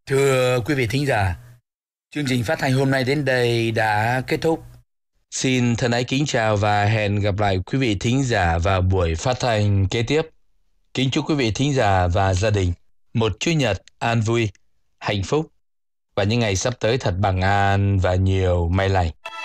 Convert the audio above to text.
Thưa quý vị thính giả, chương trình phát thanh hôm nay đến đây đã kết thúc. Xin thân ái kính chào và hẹn gặp lại quý vị thính giả vào buổi phát thanh kế tiếp. Kính chúc quý vị thính giả và gia đình một Chủ nhật an vui, hạnh phúc và những ngày sắp tới thật bằng an và nhiều may lành.